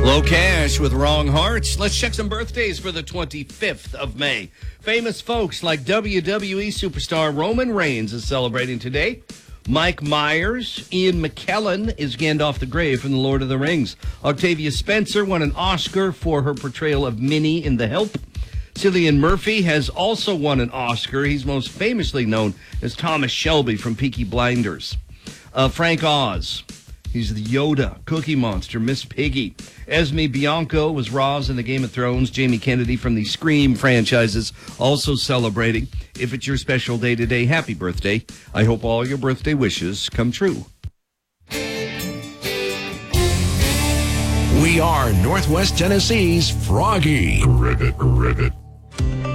Low Cash with Wrong Hearts. Let's check some birthdays for the 25th of May. Famous folks like WWE superstar Roman Reigns is celebrating today. Mike Myers, Ian McKellen is Gandalf the Grey from The Lord of the Rings. Octavia Spencer won an Oscar for her portrayal of Minnie in The Help. Cillian Murphy has also won an Oscar. He's most famously known as Thomas Shelby from Peaky Blinders. Frank Oz, he's the Yoda, Cookie Monster, Miss Piggy. Esme Bianco was Roz in the Game of Thrones. Jamie Kennedy from the Scream franchises also celebrating. If it's your special day today, happy birthday. I hope all your birthday wishes come true. We are Northwest Tennessee's Froggy. Ribbit.